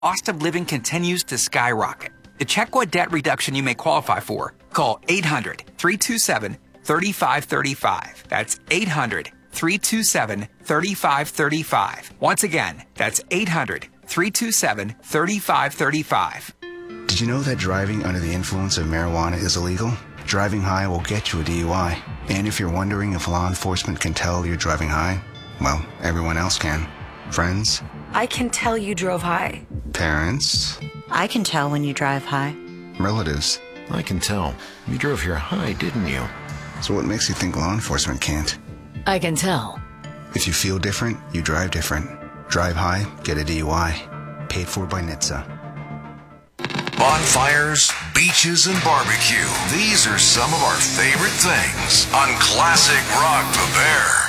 cost of living continues to skyrocket. To check what debt reduction you may qualify for, call 800-327-3535. That's 800-327-3535. Once again, that's 800-327-3535. Did you know that driving under the influence of marijuana is illegal? Driving high will get you a DUI. And if you're wondering if law enforcement can tell you're driving high, well, everyone else can. Friends? I can tell you drove high. Parents? I can tell when you drive high. Relatives? I can tell. You drove here high, didn't you? So what makes you think law enforcement can't? I can tell. If you feel different, you drive different. Drive high, get a DUI. Paid for by NHTSA. Bonfires, beaches, and barbecue. These are some of our favorite things on Classic Rock the Bear.